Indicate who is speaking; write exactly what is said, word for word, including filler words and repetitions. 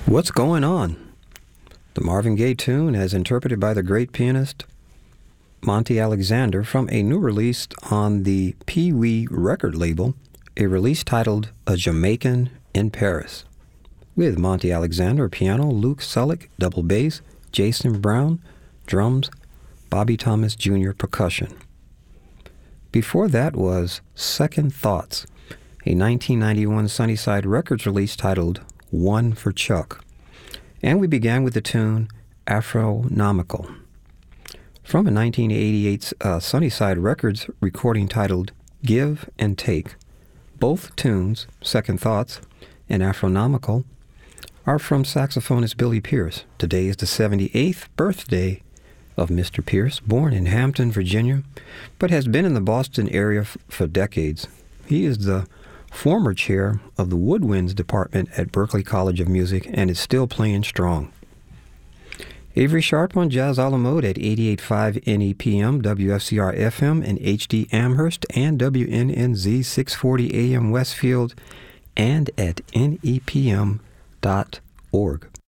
Speaker 1: What's Going On? The Marvin Gaye tune as interpreted by the great pianist Monty Alexander from a new release on the Pee Wee record label, a release titled A Jamaican in Paris, with Monty Alexander piano, Luke Sullick double bass, Jason Brown drums, Bobby Thomas Junior percussion. Before that was Second Thoughts, a nineteen ninety-one Sunnyside Records release titled One for Chuck. And we began with the tune Afronomical from a nineteen eighty-eight uh, Sunnyside Records recording titled Give and Take. Both tunes, Second Thoughts and Afronomical, are from saxophonist Billy Pierce. Today is the seventy-eighth birthday of Mister Pierce, born in Hampton, Virginia, but has been in the Boston area f- for decades. He is the former chair of the woodwinds department at Berklee College of Music and is still playing strong. Avery Sharp on Jazz a la Mode at eighty-eight point five N E P M, W F C R F M, and H D Amherst, and W N N Z six forty A M Westfield, and at N E P M dot org.